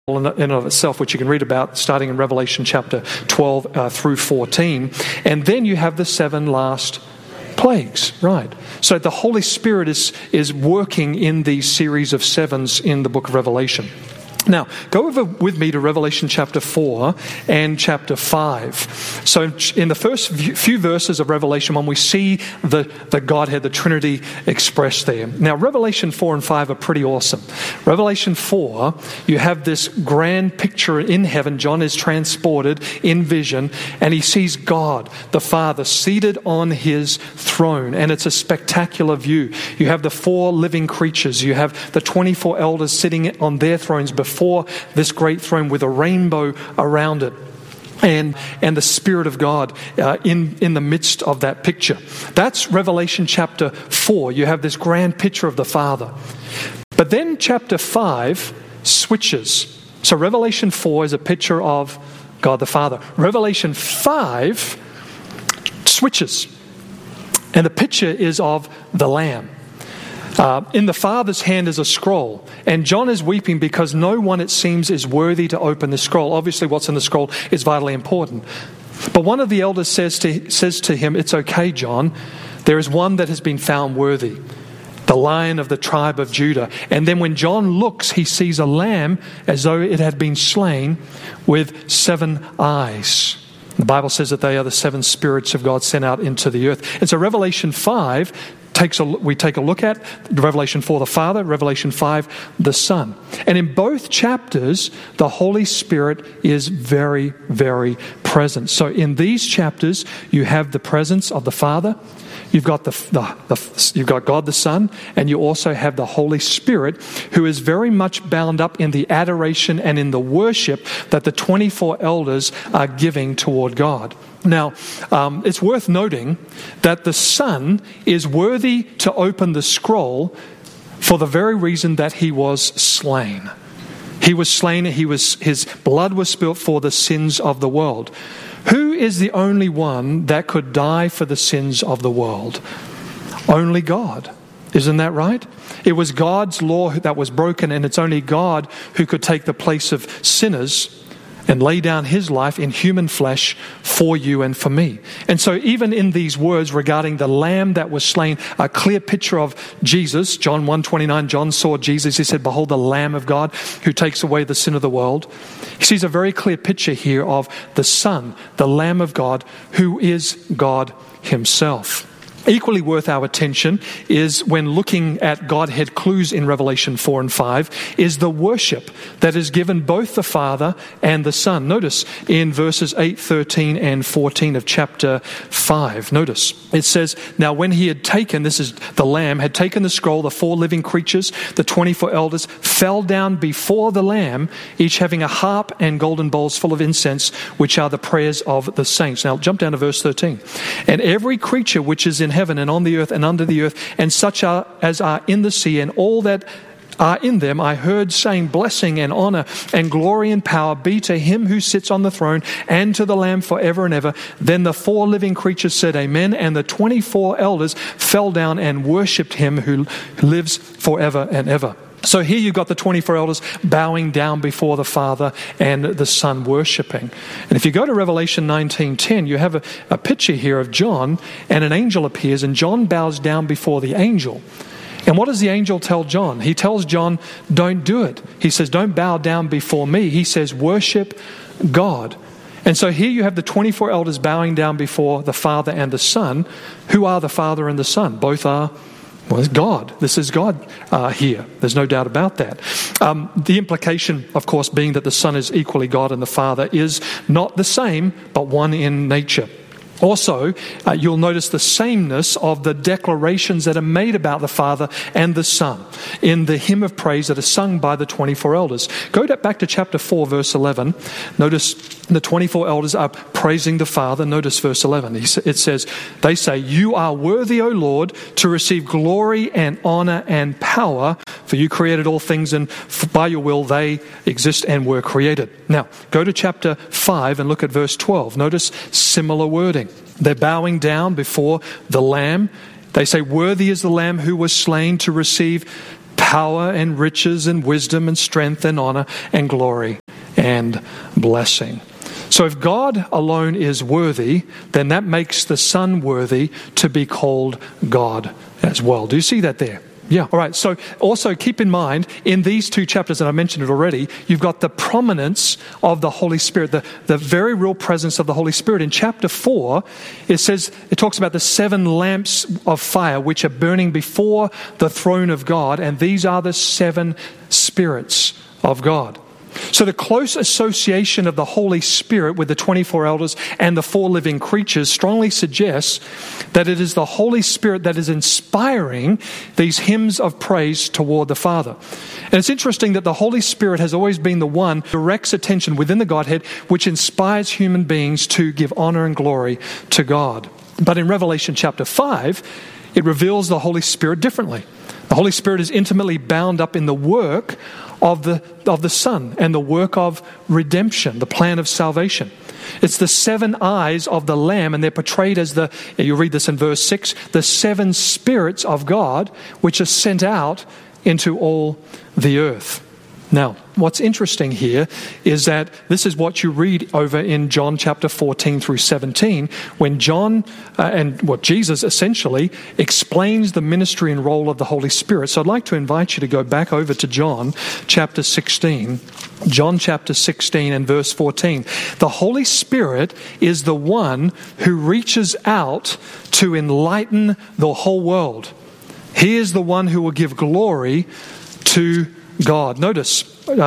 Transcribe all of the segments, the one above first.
in and of itself, which you can read about starting in Revelation chapter 12 through 14. And then you have the 7 last plagues, right? So the Holy Spirit is working in these series of 7s in the book of Revelation. Now, go over with me to Revelation chapter 4 and chapter 5. So in the first few verses of Revelation 1, we see the Godhead, the Trinity expressed there. Now, Revelation 4 and 5 are pretty awesome. Revelation 4, you have this grand picture in heaven. John is transported in vision, and he sees God, the Father, seated on his throne. And it's a spectacular view. You have the 4 living creatures. You have the 24 elders sitting on their thrones before this great throne with a rainbow around it, and the Spirit of God in the midst of that picture. That's Revelation chapter 4. You have this grand picture of the Father. But then chapter 5 switches. So Revelation 4 is a picture of God the Father. Revelation 5 switches. And the picture is of the Lamb. In the Father's hand is a scroll, and John is weeping because no one, it seems, is worthy to open the scroll. Obviously, what's in the scroll is vitally important. But one of the elders says to him, "It's okay, John. There is one that has been found worthy, the Lion of the tribe of Judah." And then when John looks, he sees a lamb as though it had been slain with 7 eyes. The Bible says that they are the 7 spirits of God sent out into the earth. And so Revelation 5 we take a look at Revelation 4, the Father, Revelation 5, the Son. And in both chapters, the Holy Spirit is very, very present. So in these chapters, you have the presence of the Father, you've got you've got God the Son, and you also have the Holy Spirit, who is very much bound up in the adoration and in the worship that the 24 elders are giving toward God. Now, it's worth noting that the Son is worthy to open the scroll for the very reason that he was slain. He was slain, his blood was spilt for the sins of the world. Who is the only one that could die for the sins of the world? Only God. Isn't that right? It was God's law that was broken, and it's only God who could take the place of sinners and lay down his life in human flesh for you and for me. And so even in these words regarding the Lamb that was slain, a clear picture of Jesus, John 1:29, John saw Jesus, he said, "Behold the Lamb of God who takes away the sin of the world." He sees a very clear picture here of the Son, the Lamb of God, who is God himself. Equally worth our attention is when looking at Godhead clues in Revelation 4 and 5 is the worship that is given both the Father and the Son. Notice in verses 8, 13 and 14 of chapter 5. Notice it says, "Now when he had taken," this is the Lamb, "had taken the scroll, the 4 living creatures, the 24 elders, fell down before the Lamb, each having a harp and golden bowls full of incense, which are the prayers of the saints." Now jump down to verse 13. "And every creature which is in heaven and on the earth and under the earth, and such as are in the sea, and all that are in them, I heard saying, blessing and honor and glory and power be to him who sits on the throne and to the Lamb forever and ever. Then the 4 living creatures said, Amen, and the 24 elders fell down and worshipped him who lives forever and ever." So here you've got the 24 elders bowing down before the Father and the Son worshiping. And if you go to Revelation 19:10, you have a picture here of John, and an angel appears, and John bows down before the angel. And what does the angel tell John? He tells John, don't do it. He says, don't bow down before me. He says, worship God. And so here you have the 24 elders bowing down before the Father and the Son. Who are the Father and the Son? Both are, well, it's God. This is God here. There's no doubt about that. The implication, of course, being that the Son is equally God and the Father is not the same, but one in nature. Also, you'll notice the sameness of the declarations that are made about the Father and the Son in the hymn of praise that is sung by the 24 elders. Go back to chapter 4, verse 11. Notice the 24 elders are praising the Father. Notice verse 11. It says, they say, "You are worthy, O Lord, to receive glory and honor and power, for you created all things, and by your will they exist and were created." Now, go to chapter 5 and look at verse 12. Notice similar wording. They're bowing down before the Lamb. They say, "Worthy is the Lamb who was slain to receive power and riches and wisdom and strength and honor and glory and blessing. So if God alone is worthy, then that makes the Son worthy to be called God as well. Do you see that there? Yeah. All right. So also keep in mind, in these two chapters, and I mentioned it already, you've got the prominence of the Holy Spirit, the very real presence of the Holy Spirit. In chapter 4, it talks about the 7 lamps of fire which are burning before the throne of God, and these are the 7 spirits of God. So the close association of the Holy Spirit with the 24 elders and the 4 living creatures strongly suggests that it is the Holy Spirit that is inspiring these hymns of praise toward the Father. And it's interesting that the Holy Spirit has always been the one who directs attention within the Godhead, which inspires human beings to give honor and glory to God. But in Revelation chapter 5, it reveals the Holy Spirit differently. The Holy Spirit is intimately bound up in the work of the Son and the work of redemption, the plan of salvation. It's the 7 eyes of the Lamb, and they're portrayed as you read this in verse 6, the 7 spirits of God which are sent out into all the earth. Now, what's interesting here is that this is what you read over in John chapter 14 through 17, when John and what Jesus essentially explains the ministry and role of the Holy Spirit. So I'd like to invite you to go back over to John chapter 16. John chapter 16 and verse 14. The Holy Spirit is the one who reaches out to enlighten the whole world. He is the one who will give glory to God. Notice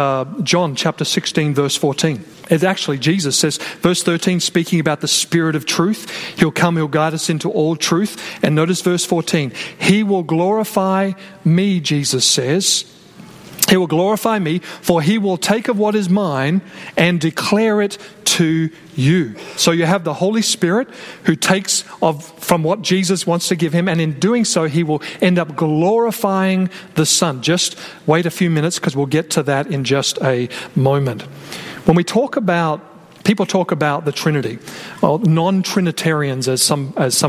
John chapter 16 verse 14. It's actually Jesus says, verse 13, speaking about the Spirit of truth. He'll come, he'll guide us into all truth. And notice verse 14. He will glorify me, Jesus says. He will glorify me, for he will take of what is mine and declare it to you. So you have the Holy Spirit who takes from what Jesus wants to give him, and in doing so, he will end up glorifying the Son. Just wait a few minutes because we'll get to that in just a moment. When people talk about the Trinity, well, non-Trinitarians as some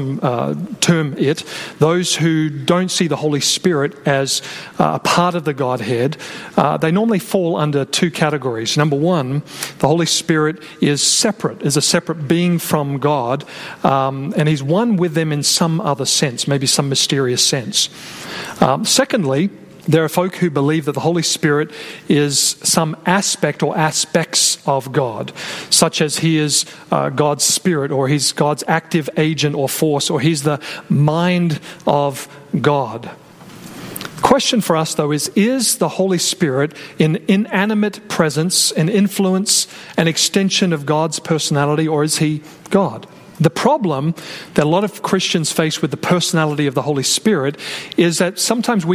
term it, those who don't see the Holy Spirit as a part of the Godhead, they normally fall under 2 categories. Number 1, the Holy Spirit is a separate being from God, and he's one with them in some other sense, maybe some mysterious sense. Secondly, there are folk who believe that the Holy Spirit is some aspect or aspects of God, such as he is God's Spirit, or he's God's active agent or force, or he's the mind of God. Question for us, though, is the Holy Spirit an inanimate presence, an influence, an extension of God's personality, or is he God? The problem that a lot of Christians face with the personality of the Holy Spirit is that sometimes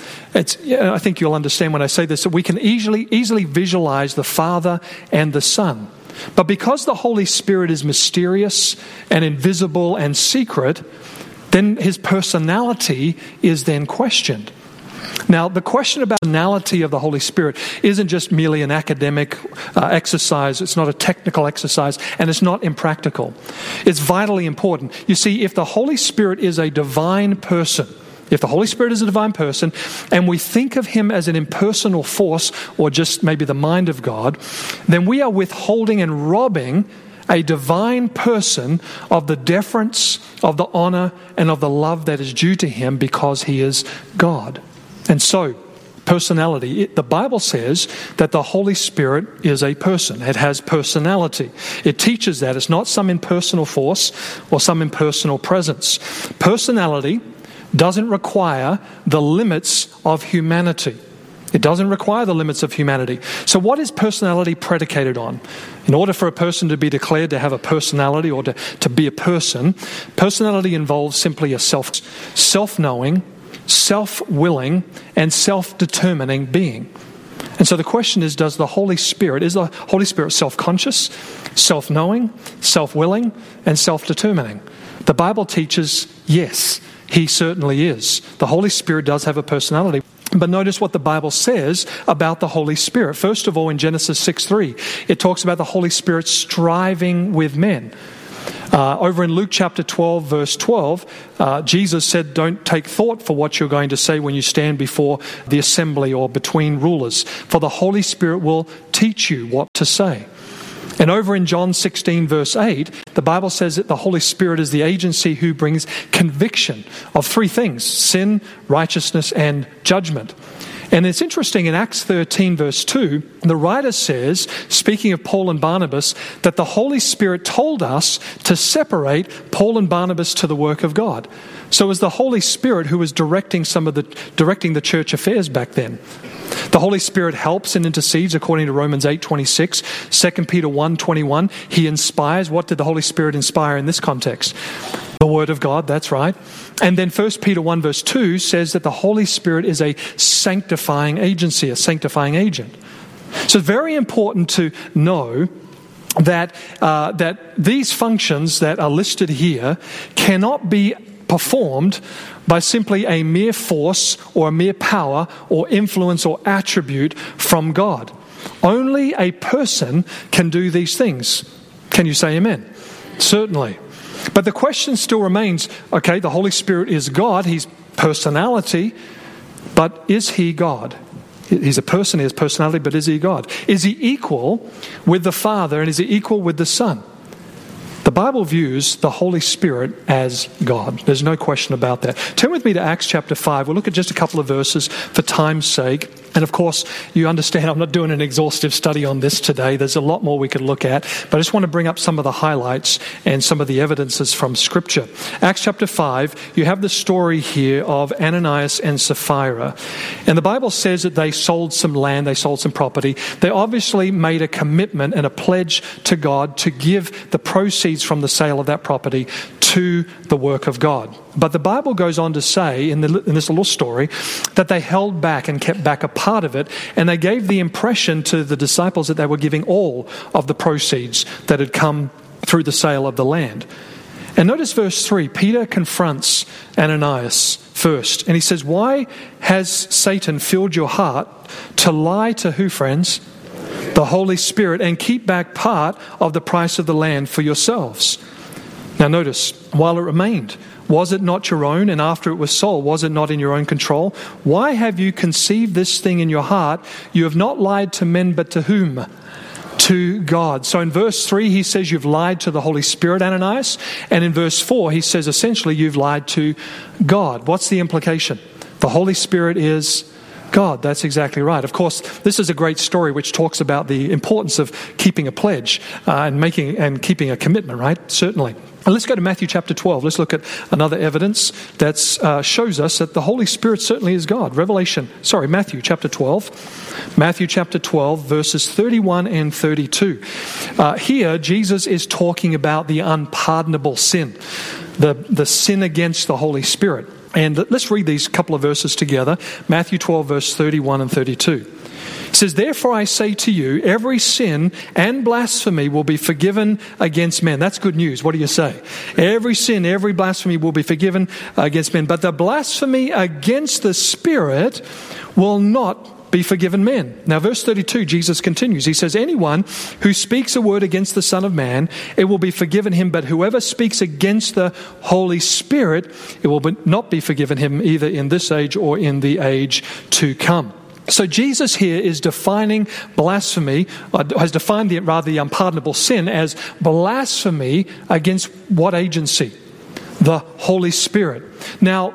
I think you'll understand when I say this, that we can easily visualize the Father and the Son. But because the Holy Spirit is mysterious and invisible and secret, then his personality is then questioned. Now, the question about the personality of the Holy Spirit isn't just merely an academic exercise. It's not a technical exercise, and it's not impractical. It's vitally important. You see, if the Holy Spirit is a divine person, and we think of him as an impersonal force, or just maybe the mind of God, then we are withholding and robbing a divine person of the deference, of the honor, and of the love that is due to him because he is God. And so, personality. The Bible says that the Holy Spirit is a person. It has personality. It teaches that. It's not some impersonal force or some impersonal presence. Personality doesn't require the limits of humanity. It doesn't require the limits of humanity. So what is personality predicated on? In order for a person to be declared to have a personality or to be a person, personality involves simply a self-knowing, self-willing, and self-determining being. And so the question is the Holy Spirit self-conscious, self-knowing, self-willing, and self-determining? The Bible teaches, yes, he certainly is. The Holy Spirit does have a personality. But notice what the Bible says about the Holy Spirit. First of all, in Genesis 6:3, it talks about the Holy Spirit striving with men. Over in Luke chapter 12, verse 12, Jesus said, don't take thought for what you're going to say when you stand before the assembly or between rulers, for the Holy Spirit will teach you what to say. And over in John 16, verse 8, the Bible says that the Holy Spirit is the agency who brings conviction of three things: sin, righteousness, and judgment. And it's interesting, in Acts 13, verse 2, the writer says, speaking of Paul and Barnabas, that the Holy Spirit told us to separate Paul and Barnabas to the work of God. So it was the Holy Spirit who was directing the church affairs back then. The Holy Spirit helps and intercedes according to Romans 8:26, 2 Peter 1:21. He inspires. What did the Holy Spirit inspire in this context? The Word of God, that's right. And then 1 Peter 1 verse 2 says that the Holy Spirit is a sanctifying agency, a sanctifying agent. So it's very important to know that these functions that are listed here cannot be performed by simply a mere force or a mere power or influence or attribute from God. Only a person can do these things. Can you say amen? Certainly. But the question still remains, okay, the Holy Spirit is God, He's personality, but is He God? He's a person, He has personality, but is He God? Is He equal with the Father and is He equal with the Son? The Bible views the Holy Spirit as God. There's no question about that. Turn with me to Acts chapter 5. We'll look at just a couple of verses for time's sake. And of course, you understand I'm not doing an exhaustive study on this today. There's a lot more we could look at. But I just want to bring up some of the highlights and some of the evidences from Scripture. Acts chapter 5, you have the story here of Ananias and Sapphira. And the Bible says that they sold some land, they sold some property. They obviously made a commitment and a pledge to God to give the proceeds from the sale of that property to the work of God. But the Bible goes on to say in this little story that they held back and kept back a part of it, and they gave the impression to the disciples that they were giving all of the proceeds that had come through the sale of the land. And notice verse 3, Peter confronts Ananias first, and he says, "Why has Satan filled your heart to lie to who, friends? The Holy Spirit, and keep back part of the price of the land for yourselves." Now notice, while it remained, was it not your own? And after it was sold, was it not in your own control? Why have you conceived this thing in your heart? You have not lied to men, but to whom? To God. So in verse 3, he says you've lied to the Holy Spirit, Ananias. And in verse 4, he says essentially you've lied to God. What's the implication? The Holy Spirit is God. That's exactly right. Of course, this is a great story which talks about the importance of keeping a pledge and keeping a commitment, right? Certainly. And let's go to Matthew chapter 12. Let's look at another evidence that shows us that the Holy Spirit certainly is God. Matthew chapter 12. Matthew chapter 12, verses 31 and 32. Here, Jesus is talking about the unpardonable sin, the sin against the Holy Spirit. And let's read these couple of verses together. Matthew 12, verse 31 and 32. It says, "Therefore I say to you, every sin and blasphemy will be forgiven against men." That's good news. What do you say? Every sin, every blasphemy will be forgiven against men. But the blasphemy against the Spirit will not be forgiven men. Now verse 32, Jesus continues. He says, "Anyone who speaks a word against the Son of Man, it will be forgiven him. But whoever speaks against the Holy Spirit, it will not be forgiven him either in this age or in the age to come." So Jesus here is defining blasphemy, has defined the unpardonable sin as blasphemy against what agency? The Holy Spirit. Now,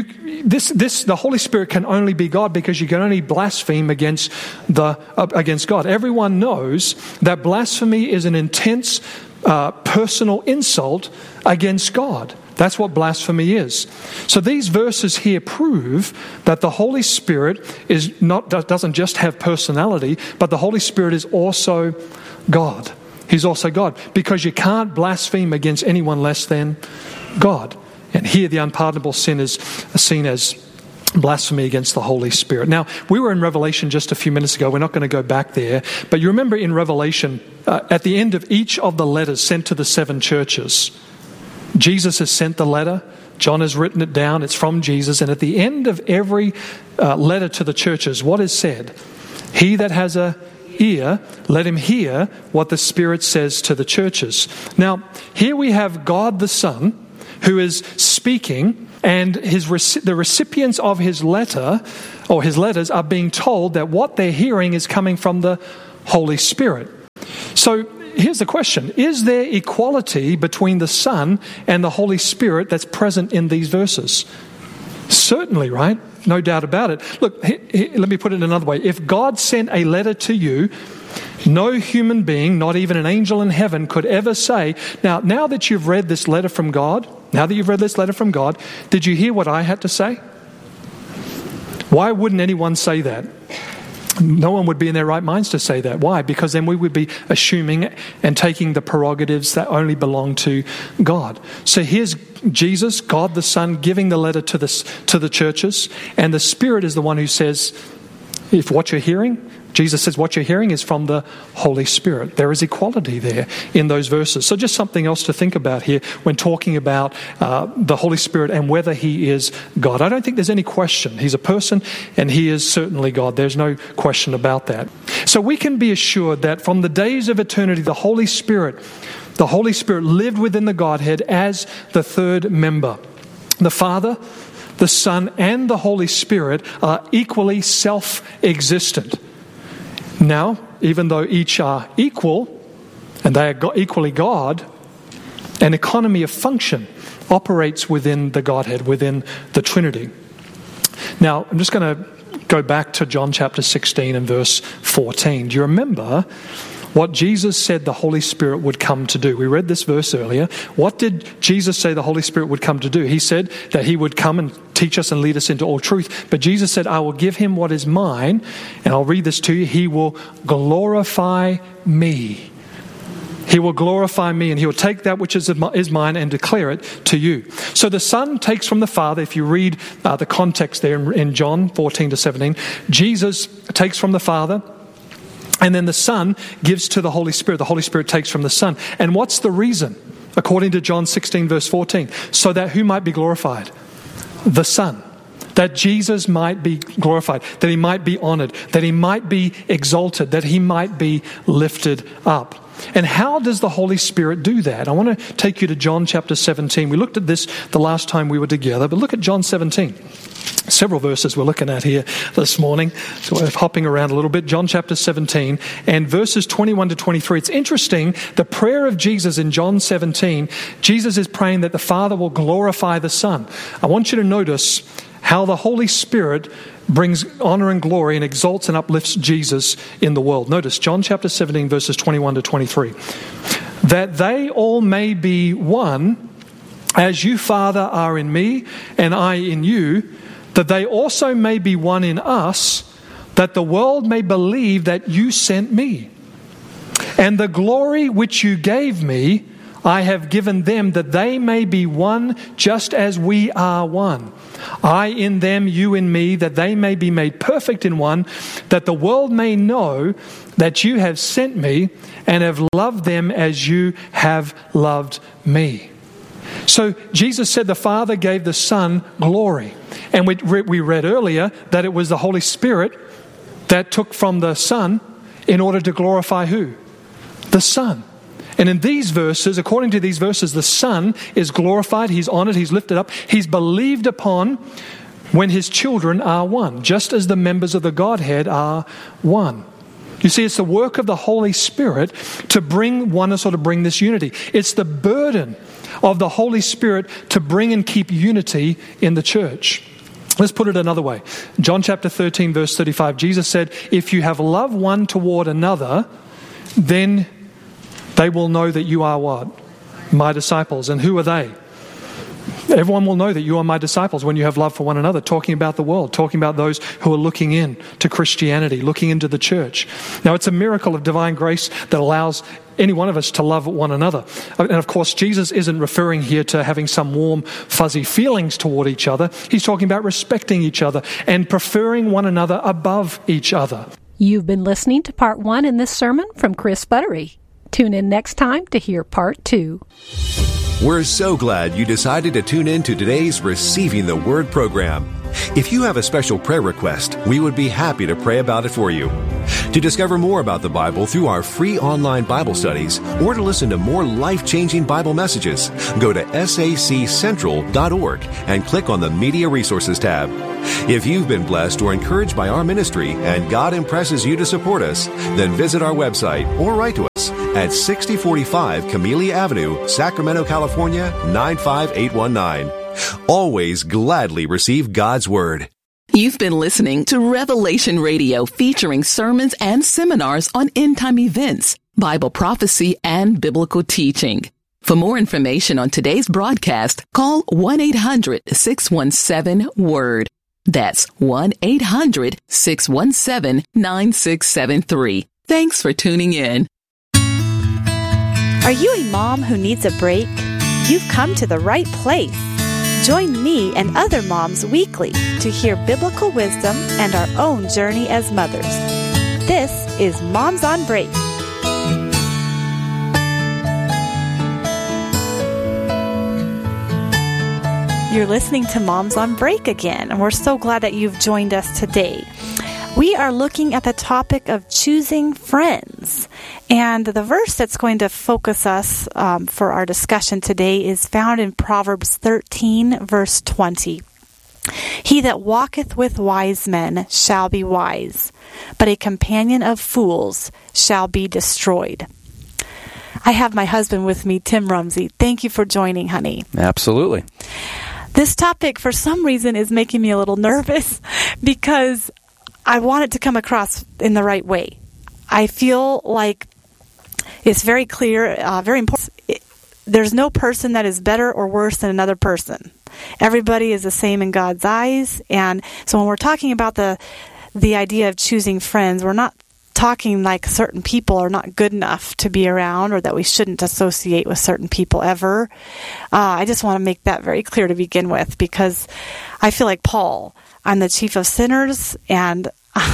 the Holy Spirit can only be God because you can only blaspheme against God. Everyone knows that blasphemy is an intense personal insult against God. That's what blasphemy is. So these verses here prove that the Holy Spirit doesn't just have personality, but the Holy Spirit is also God. He's also God, because you can't blaspheme against anyone less than God. And here the unpardonable sin is seen as blasphemy against the Holy Spirit. Now, we were in Revelation just a few minutes ago. We're not going to go back there. But you remember in Revelation, at the end of each of the letters sent to the 7 churches, Jesus has sent the letter. John has written it down. It's from Jesus. And at the end of every letter to the churches, what is said? He that has an ear, let him hear what the Spirit says to the churches. Now, here we have God the Son who is speaking, and the recipients of his letter, or his letters, are being told that what they're hearing is coming from the Holy Spirit. So here's the question. Is there equality between the Son and the Holy Spirit that's present in these verses? Certainly, right? No doubt about it. Look, let me put it another way. If God sent a letter to you, no human being, not even an angel in heaven, could ever say, now that you've read this letter from God, did you hear what I had to say? Why wouldn't anyone say that? No one would be in their right minds to say that. Why? Because then we would be assuming and taking the prerogatives that only belong to God. So here's Jesus, God the Son, giving the letter to the churches, and the Spirit is the one who says, if what you're hearing, Jesus says what you're hearing is from the Holy Spirit. There is equality there in those verses. So just something else to think about here when talking about the Holy Spirit and whether he is God. I don't think there's any question. He's a person and he is certainly God. There's no question about that. So we can be assured that from the days of eternity, the Holy Spirit lived within the Godhead as the third member. The Father, the Son, and the Holy Spirit are equally self-existent. Now, even though each are equal, and they are equally God, an economy of function operates within the Godhead, within the Trinity. Now, I'm just going to go back to John chapter 16 and verse 14. Do you remember what Jesus said the Holy Spirit would come to do? We read this verse earlier. What did Jesus say the Holy Spirit would come to do? He said that he would come and teach us and lead us into all truth. But Jesus said, I will give him what is mine, and I'll read this to you. He will glorify me. He will glorify me, and he will take that which is mine and declare it to you. So the Son takes from the Father. If you read the context there in John 14 to 17, Jesus takes from the Father, and then the Son gives to the Holy Spirit. The Holy Spirit takes from the Son. And what's the reason? According to John 16 verse 14. So that who might be glorified? The Son. That Jesus might be glorified. That he might be honored. That he might be exalted. That he might be lifted up. And how does the Holy Spirit do that? I want to take you to John chapter 17. We looked at this the last time we were together, but look at John 17. Several verses we're looking at here this morning. So we're hopping around a little bit. John chapter 17 and verses 21 to 23. It's interesting, the prayer of Jesus in John 17, Jesus is praying that the Father will glorify the Son. I want you to notice how the Holy Spirit brings honor and glory and exalts and uplifts Jesus in the world. Notice John chapter 17 verses 21 to 23. That they all may be one, as you, Father, are in me and I in you, that they also may be one in us, that the world may believe that you sent me. And the glory which you gave me, I have given them, that they may be one just as we are one. I in them, you in me, that they may be made perfect in one, that the world may know that you have sent me and have loved them as you have loved me. So Jesus said the Father gave the Son glory. And we read earlier that it was the Holy Spirit that took from the Son in order to glorify who? The Son. And in these verses, according to these verses, the Son is glorified, he's honored, he's lifted up, he's believed upon when his children are one, just as the members of the Godhead are one. You see, it's the work of the Holy Spirit to bring oneness or to bring this unity. It's the burden of the Holy Spirit to bring and keep unity in the church. Let's put it another way. John chapter 13, verse 35, Jesus said, if you have love one toward another, then they will know that you are what? My disciples. And who are they? Everyone will know that you are my disciples when you have love for one another, talking about the world, talking about those who are looking in to Christianity, looking into the church. Now, it's a miracle of divine grace that allows any one of us to love one another. And of course, Jesus isn't referring here to having some warm, fuzzy feelings toward each other. He's talking about respecting each other and preferring one another above each other. You've been listening to part 1 in this sermon from Chris Buttery. Tune in next time to hear part 2. We're so glad you decided to tune in to today's Receiving the Word program. If you have a special prayer request, we would be happy to pray about it for you. To discover more about the Bible through our free online Bible studies or to listen to more life-changing Bible messages, go to saccentral.org and click on the Media Resources tab. If you've been blessed or encouraged by our ministry and God impresses you to support us, then visit our website or write to us at 6045 Camellia Avenue, Sacramento, California, 95819. Always gladly receive God's Word. You've been listening to Revelation Radio, featuring sermons and seminars on end-time events, Bible prophecy, and biblical teaching. For more information on today's broadcast, call 1-800-617-WORD. That's 1-800-617-9673. Thanks for tuning in. Are you a mom who needs a break? You've come to the right place. Join me and other moms weekly to hear biblical wisdom and our own journey as mothers. This is Moms on Break. You're listening to Moms on Break again, and we're so glad that you've joined us today. We are looking at the topic of choosing friends. And the verse that's going to focus us for our discussion today is found in Proverbs 13, verse 20. He that walketh with wise men shall be wise, but a companion of fools shall be destroyed. I have my husband with me, Tim Rumsey. Thank you for joining, honey. Absolutely. This topic, for some reason, is making me a little nervous because I want it to come across in the right way. I feel like it's very clear, very important. There's no person that is better or worse than another person. Everybody is the same in God's eyes. And so when we're talking about the idea of choosing friends, we're not talking like certain people are not good enough to be around or that we shouldn't associate with certain people ever. I just want to make that very clear to begin with, because I feel like Paul, I'm the chief of sinners, and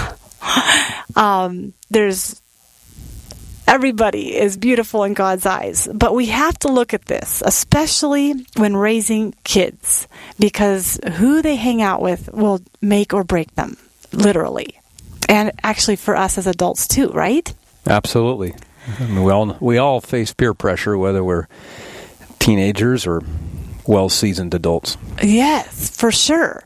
there's everybody is beautiful in God's eyes. But we have to look at this, especially when raising kids, because who they hang out with will make or break them, literally. And actually for us as adults too, right? Absolutely. I mean, we all face peer pressure, whether we're teenagers or well-seasoned adults. Yes, for sure.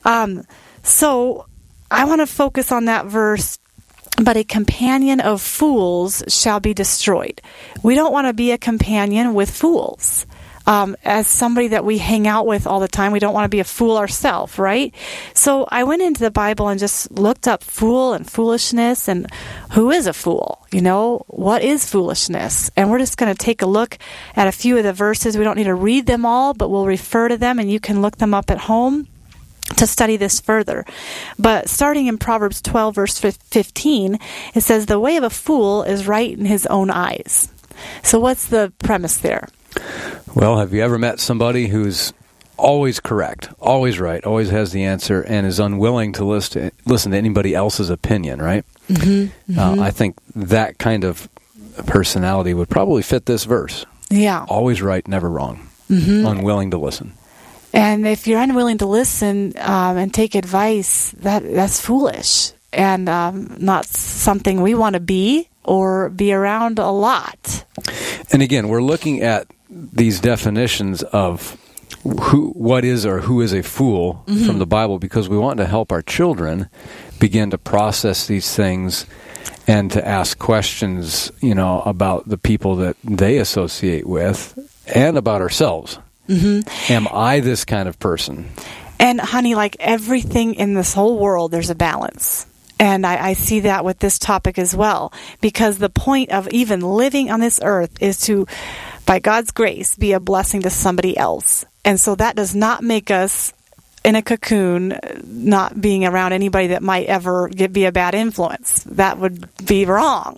So I want to focus on that verse, but a companion of fools shall be destroyed. We don't want to be a companion with fools. As somebody that we hang out with all the time, we don't want to be a fool ourselves, right? So I went into the Bible and just looked up fool and foolishness and who is a fool? You know, what is foolishness? And we're just going to take a look at a few of the verses. We don't need to read them all, but we'll refer to them, and you can look them up at home to study this further. But starting in Proverbs 12, verse 15, it says, "The way of a fool is right in his own eyes." So what's the premise there? Well, have you ever met somebody who's always correct, always right, always has the answer, and is unwilling to listen to anybody else's opinion, right? Mm-hmm, mm-hmm. I think that kind of personality would probably fit this verse. Yeah. Always right, never wrong. Mm-hmm. Unwilling to listen. And if you're unwilling to listen and take advice, that's foolish and not something we want to be or be around a lot. And again, we're looking at these definitions of what is or who is a fool mm-hmm. from the Bible, because we want to help our children begin to process these things and to ask questions, about the people that they associate with and about ourselves. Mm-hmm. Am I this kind of person? And honey, like everything in this whole world, there's a balance. And I see that with this topic as well, because the point of even living on this earth is to, by God's grace, be a blessing to somebody else. And so that does not make us in a cocoon, not being around anybody that might ever be a bad influence. That would be wrong.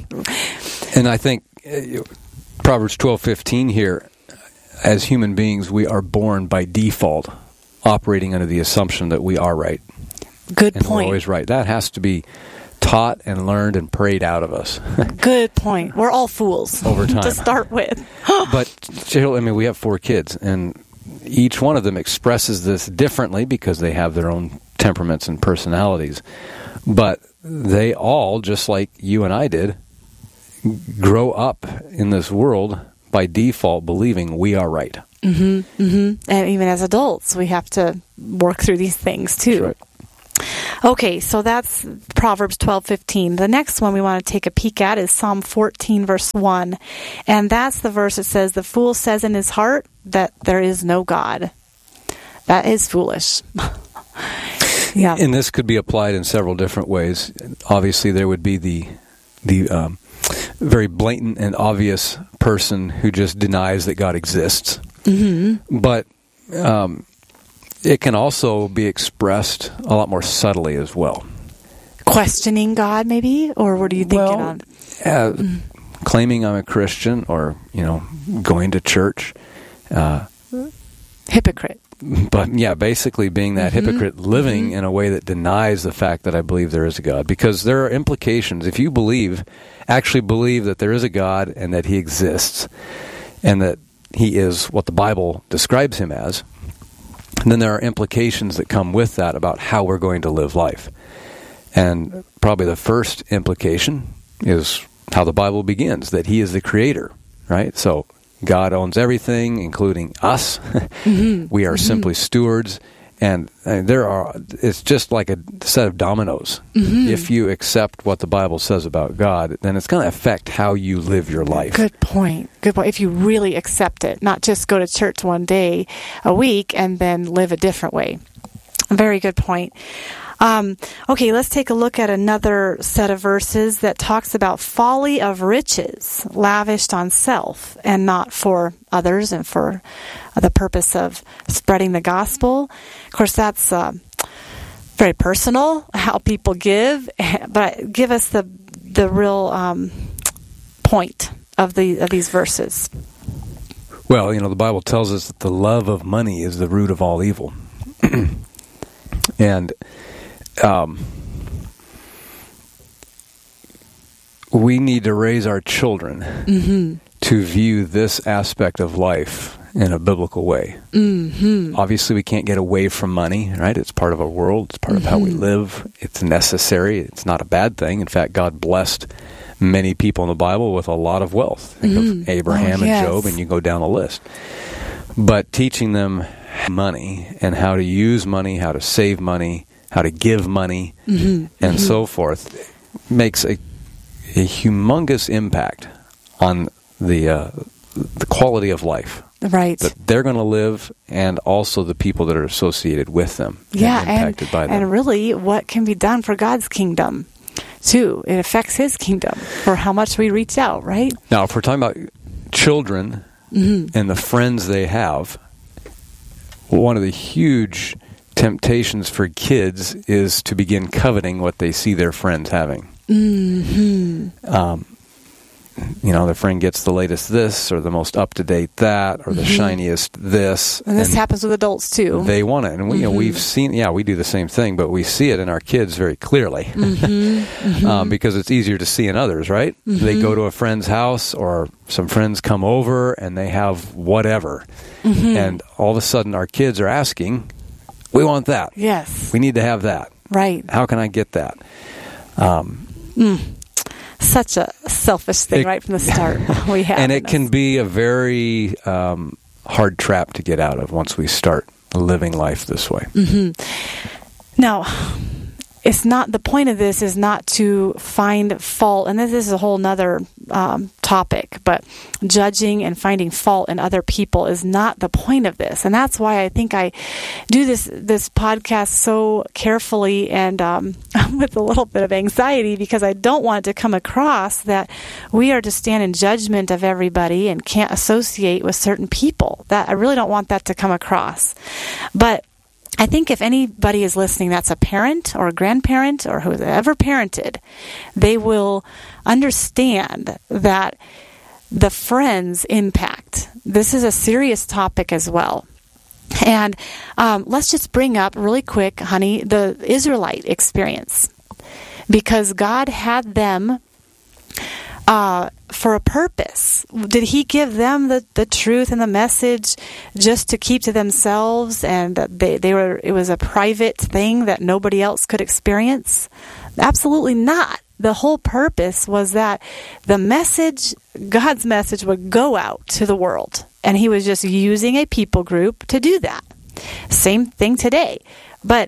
And I think Proverbs 12:15 here, as human beings, we are born by default operating under the assumption that we are right. Good and point. We're always right. That has to be taught and learned and prayed out of us. Good point. We're all fools over time to start with. But I mean, we have 4 kids, and each one of them expresses this differently because they have their own temperaments and personalities. But they all, just like you and I did, grow up in this world by default believing we are right. Mm-hmm, mm-hmm. And even as adults, we have to work through these things too. That's right. Okay, so that's Proverbs 12:15. The next one we want to take a peek at is Psalm 14, verse 1. And that's the verse that says, "The fool says in his heart that there is no God." That is foolish. Yeah. And this could be applied in several different ways. Obviously, there would be the very blatant and obvious person who just denies that God exists. Mm-hmm. But it can also be expressed a lot more subtly as well. Questioning God, maybe? Or what are you thinking of? Claiming I'm a Christian, or, going to church. Hypocrite. But, basically being that hypocrite, living in a way that denies the fact that I believe there is a God. Because there are implications. If you actually believe that there is a God and that He exists, and that He is what the Bible describes Him as, and then there are implications that come with that about how we're going to live life. And probably the first implication is how the Bible begins, that He is the Creator, right? So God owns everything, including us. Mm-hmm. We are simply stewards. And it's just like a set of dominoes. Mm-hmm. If you accept what the Bible says about God, then it's going to affect how you live your life. Good point. Good point. If you really accept it, not just go to church one day a week and then live a different way. Very good point. Okay, let's take a look at another set of verses that talks about folly of riches lavished on self and not for others and for the purpose of spreading the gospel. Of course, that's very personal, how people give, but give us the real point of these verses. Well, the Bible tells us that the love of money is the root of all evil. And we need to raise our children to view this aspect of life in a biblical way. Mm-hmm. Obviously, we can't get away from money, right? It's part of our world. It's part of how we live. It's necessary. It's not a bad thing. In fact, God blessed many people in the Bible with a lot of wealth. Think of Abraham and Job, and you go down the list. But teaching them money and how to use money, how to save money, how to give money, and so forth, makes a humongous impact on the quality of life. Right. That they're going to live, and also the people that are associated with them. Yeah, and impacted by them. And really, what can be done for God's kingdom, too. It affects His kingdom for how much we reach out, right? Now, if we're talking about children and the friends they have, one of the huge temptations for kids is to begin coveting what they see their friends having. Their friend gets the latest this, or the most up-to-date that, or the shiniest this. And this happens with adults, too. They want it. And we've seen, we do the same thing, but we see it in our kids very clearly. Because it's easier to see in others, right? They go to a friend's house, or some friends come over, and they have whatever. And all of a sudden, our kids are asking, we want that. Yes. We need to have that. Right. How can I get that? Such a selfish thing right from the start. We have, and it can be a very hard trap to get out of once we start living life this way. Now, it's not, the point of this is not to find fault, and this is a whole nother topic, but judging and finding fault in other people is not the point of this. And that's why I think I do this podcast so carefully and with a little bit of anxiety, because I don't want it to come across that we are to stand in judgment of everybody and can't associate with certain people. That I really don't want that to come across. But I think if anybody is listening that's a parent or a grandparent or who's ever parented, they will understand that the friends impact. This is a serious topic as well. And let's just bring up really quick, honey, the Israelite experience. because God had them for a purpose. Did He give them the truth and the message just to keep to themselves, and it was a private thing that nobody else could experience? Absolutely not. The whole purpose was that the message, God's message, would go out to the world, and He was just using a people group to do that. Same thing today, but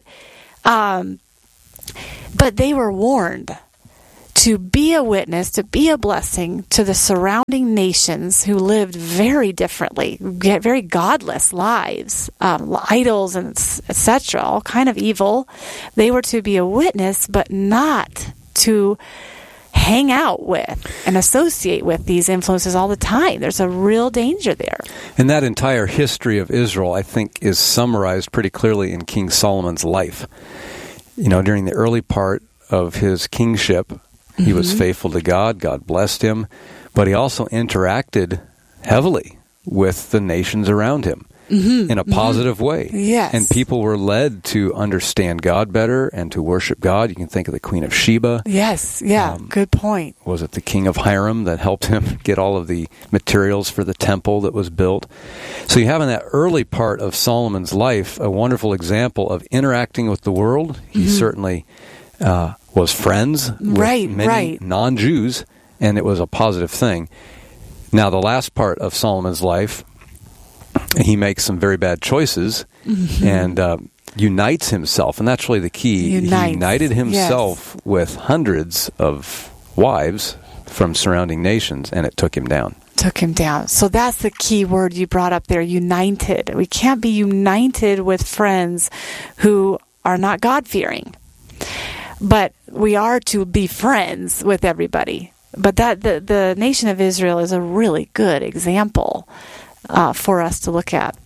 they were warned to be a witness, to be a blessing to the surrounding nations who lived very differently, very godless lives, idols and etc., all kind of evil. They were to be a witness, but not to hang out with and associate with these influences all the time. There's a real danger there. And that entire history of Israel, I think, is summarized pretty clearly in King Solomon's life. During the early part of his kingship, he was faithful to God. God blessed him. But he also interacted heavily with the nations around him in a positive way. Yes. And people were led to understand God better and to worship God. You can think of the Queen of Sheba. Yes. Yeah. Good point. Was it the King of Hiram that helped him get all of the materials for the temple that was built? So you have in that early part of Solomon's life a wonderful example of interacting with the world. He certainly was friends with many non-Jews, and it was a positive thing. Now, the last part of Solomon's life, he makes some very bad choices and unites himself, and that's really the key. He united himself with hundreds of wives from surrounding nations, and it took him down. So that's the key word you brought up there, united. We can't be united with friends who are not God-fearing. But we are to be friends with everybody. But that the nation of Israel is a really good example for us to look at.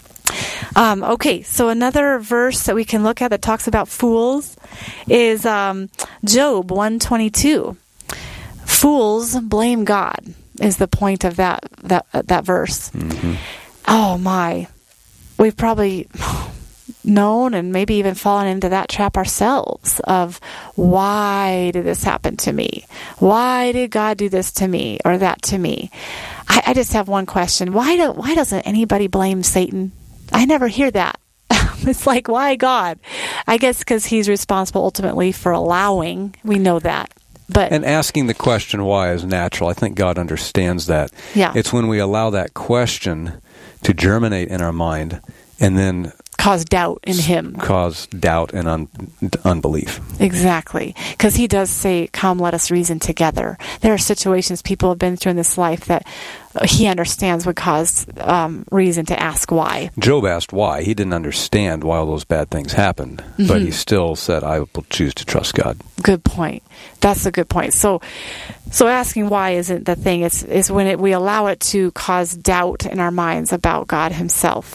Okay, so another verse that we can look at that talks about fools is Job 1:22. Fools blame God is the point of that verse. Oh my, we've probably known and maybe even fallen into that trap ourselves of, why did this happen to me? Why did God do this to me or that to me? I just have one question. Why doesn't anybody blame Satan? I never hear that. It's like, why God? I guess because he's responsible ultimately for allowing. We know that. And asking the question why is natural. I think God understands that. Yeah. It's when we allow that question to germinate in our mind and then cause doubt in him. Cause doubt and unbelief. Exactly. Because he does say, come, let us reason together. There are situations people have been through in this life that he understands would cause reason to ask why. Job asked why. He didn't understand why all those bad things happened. But he still said, I will choose to trust God. Good point. That's a good point. So asking why isn't the thing. It's when we allow it to cause doubt in our minds about God himself.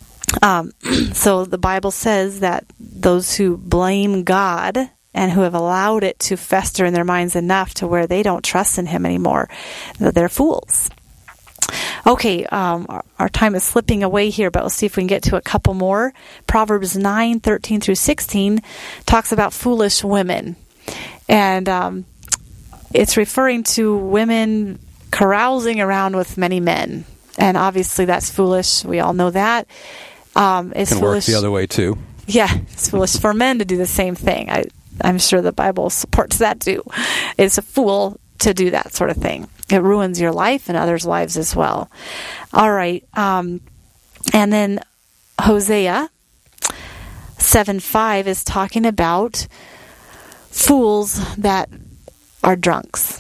So the Bible says that those who blame God and who have allowed it to fester in their minds enough to where they don't trust in him anymore, that they're fools. Okay, our time is slipping away here, but we'll see if we can get to a couple more. Proverbs 9:13 through 16 talks about foolish women. And it's referring to women carousing around with many men. And obviously that's foolish. We all know that. It's can foolish. Work the other way too. Yeah, it's foolish for men to do the same thing. I'm sure the Bible supports that too. It's a fool to do that sort of thing. It ruins your life and others' lives as well. All right. And then Hosea 7:5 is talking about fools that are drunks.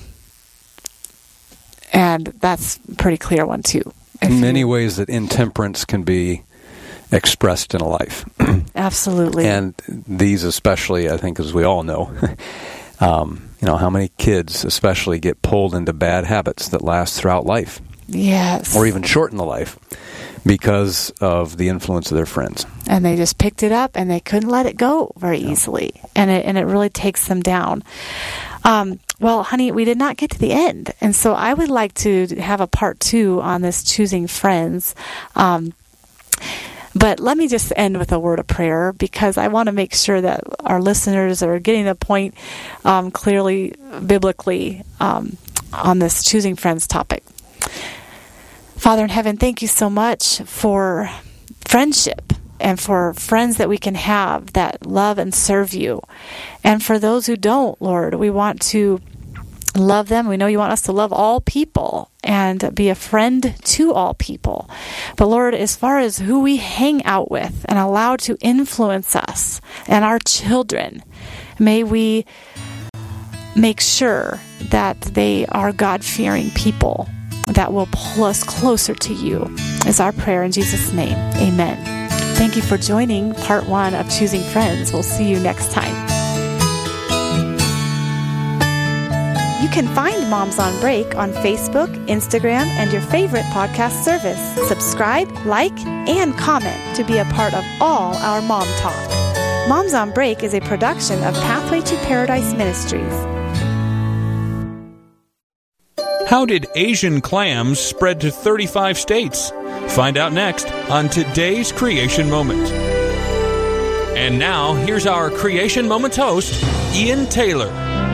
And that's a pretty clear one too. In many ways that intemperance can be expressed in a life. Absolutely. And these especially, I think, as we all know, how many kids especially get pulled into bad habits that last throughout life. Yes. Or even shorten the life because of the influence of their friends. And they just picked it up and they couldn't let it go very easily. And it really takes them down. Well, honey, we did not get to the end. And so I would like to have a part 2 on this choosing friends. But let me just end with a word of prayer, because I want to make sure that our listeners are getting the point clearly, biblically, on this choosing friends topic. Father in heaven, thank you so much for friendship and for friends that we can have that love and serve you. And for those who don't, Lord, we want to love them. We know you want us to love all people and be a friend to all people. But Lord, as far as who we hang out with and allow to influence us and our children, may we make sure that they are God-fearing people that will pull us closer to you, is our prayer in Jesus' name. Amen. Thank you for joining part 1 of Choosing Friends. We'll see you next time. You can find Moms on Break on Facebook, Instagram, and your favorite podcast service. Subscribe, like, and comment to be a part of all our Mom Talk. Moms on Break is a production of Pathway to Paradise Ministries. How did Asian clams spread to 35 states? Find out next on today's Creation Moment. And now, here's our Creation Moment host, Ian Taylor.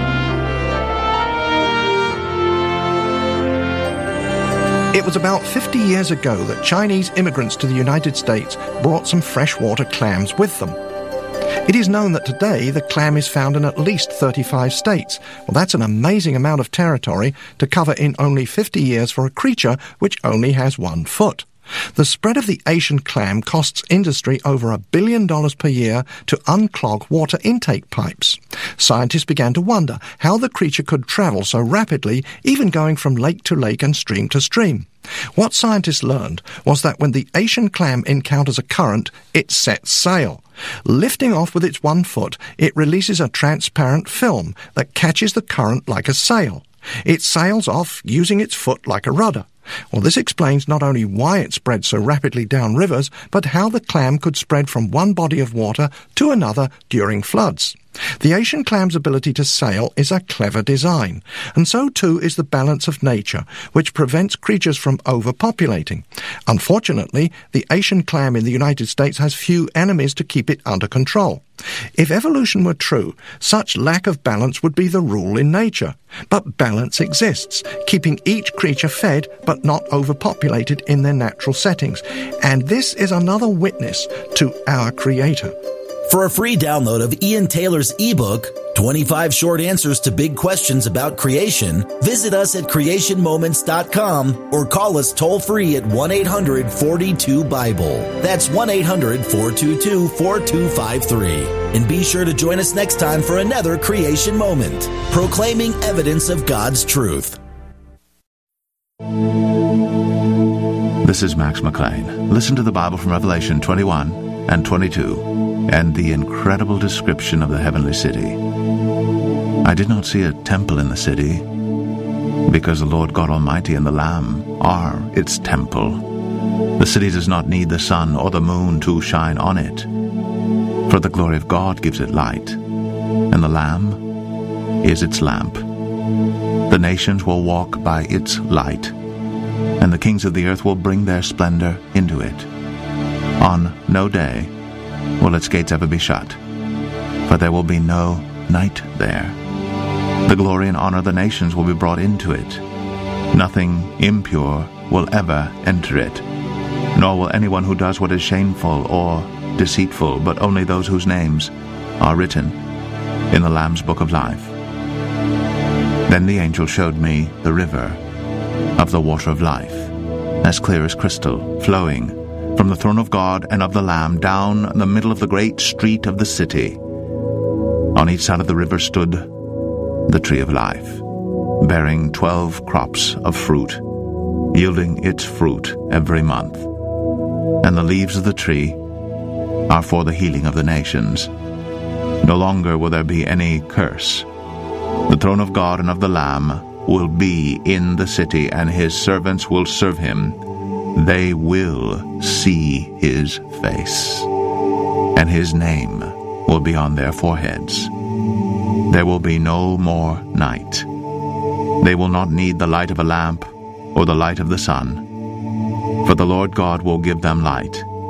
It was about 50 years ago that Chinese immigrants to the United States brought some freshwater clams with them. It is known that today the clam is found in at least 35 states. Well, that's an amazing amount of territory to cover in only 50 years for a creature which only has 1 foot. The spread of the Asian clam costs industry over $1 billion per year to unclog water intake pipes. Scientists began to wonder how the creature could travel so rapidly, even going from lake to lake and stream to stream. What scientists learned was that when the Asian clam encounters a current, it sets sail. Lifting off with its 1 foot, it releases a transparent film that catches the current like a sail. It sails off using its foot like a rudder. Well, this explains not only why it spread so rapidly down rivers, but how the clam could spread from one body of water to another during floods. The Asian clam's ability to sail is a clever design, and so too is the balance of nature, which prevents creatures from overpopulating. Unfortunately, the Asian clam in the United States has few enemies to keep it under control. If evolution were true, such lack of balance would be the rule in nature. But balance exists, keeping each creature fed but not overpopulated in their natural settings. And this is another witness to our Creator. For a free download of Ian Taylor's ebook, 25 Short Answers to Big Questions About Creation, visit us at creationmoments.com or call us toll-free at 1-800-42-BIBLE. That's 1-800-422-4253. And be sure to join us next time for another Creation Moment, proclaiming evidence of God's truth. This is Max McLean. Listen to the Bible from Revelation 21 and 22. And the incredible description of the heavenly city. I did not see a temple in the city, because the Lord God Almighty and the Lamb are its temple. The city does not need the sun or the moon to shine on it, for the glory of God gives it light, and the Lamb is its lamp. The nations will walk by its light, and the kings of the earth will bring their splendor into it. On no day will its gates ever be shut, for there will be no night there. The glory and honor of the nations will be brought into it. Nothing impure will ever enter it, nor will anyone who does what is shameful or deceitful, but only those whose names are written in the Lamb's book of life. Then the angel showed me the river of the water of life, as clear as crystal, flowing from the throne of God and of the Lamb down the middle of the great street of the city. On each side of the river stood the tree of life, bearing 12 crops of fruit, yielding its fruit every month. And the leaves of the tree are for the healing of the nations. No longer will there be any curse. The throne of God and of the Lamb will be in the city, and his servants will serve him. They will see his face, and his name will be on their foreheads. There will be no more night. They will not need the light of a lamp or the light of the sun, for the Lord God will give them light,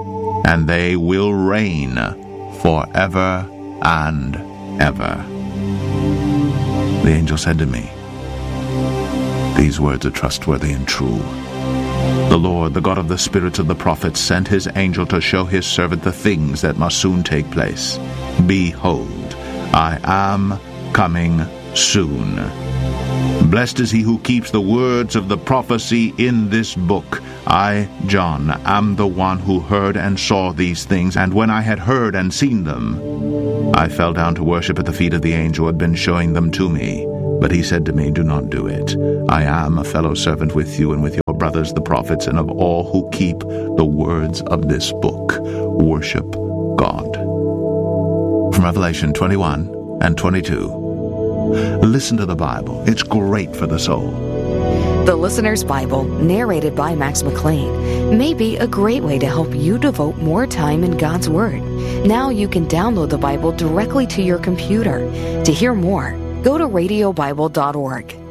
and they will reign forever and ever. The angel said to me, "These words are trustworthy and true. The Lord, the God of the spirits of the prophets, sent his angel to show his servant the things that must soon take place. Behold, I am coming soon. Blessed is he who keeps the words of the prophecy in this book. I, John, am the one who heard and saw these things, and when I had heard and seen them, I fell down to worship at the feet of the angel who had been showing them to me. But he said to me, 'Do not do it. I am a fellow servant with you and with your brothers the prophets, and of all who keep the words of this book. Worship God.'" From Revelation 21 and 22. Listen to the Bible. It's great for the soul. The Listener's Bible, narrated by Max McLean, may be a great way to help you devote more time in God's Word. Now you can download the Bible directly to your computer. To hear more, go to radiobible.org.